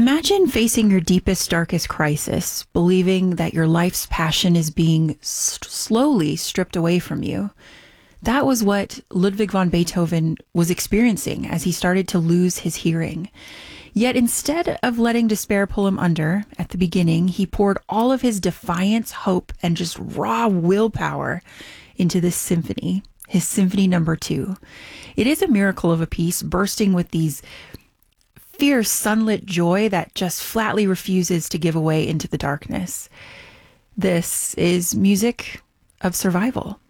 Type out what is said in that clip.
Imagine facing your deepest, darkest crisis, believing that your life's passion is being slowly stripped away from you. That was what Ludwig van Beethoven was experiencing as he started to lose his hearing. Yet instead of letting despair pull him under at the beginning, he poured all of his defiance, hope, and just raw willpower into this symphony, his Symphony Number 2. It is a miracle of a piece bursting with these fierce sunlit joy that just flatly refuses to give away into the darkness. This is music of survival.